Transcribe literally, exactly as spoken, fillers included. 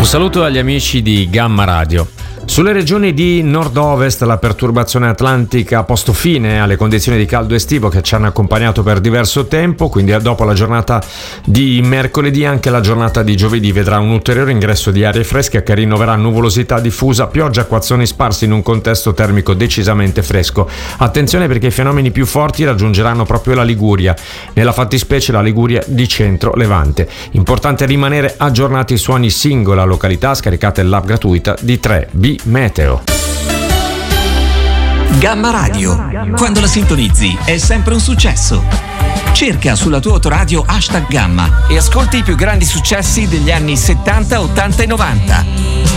Un saluto agli amici di Gamma Radio. Sulle regioni di nord-ovest la perturbazione atlantica ha posto fine alle condizioni di caldo estivo che ci hanno accompagnato per diverso tempo, quindi dopo la giornata di mercoledì anche la giornata di giovedì vedrà un ulteriore ingresso di arie fresche che rinnoverà nuvolosità diffusa, pioggia, acquazzoni sparsi in un contesto termico decisamente fresco. Attenzione perché i fenomeni più forti raggiungeranno proprio la Liguria, nella fattispecie la Liguria di centro-levante. Importante rimanere aggiornati su ogni singola località, scaricate l'app gratuita di tre B Meteo. Gamma Radio, quando la sintonizzi è sempre un successo. Cerca sulla tua autoradio hashtag Gamma e ascolti i più grandi successi degli anni settanta, ottanta e novanta.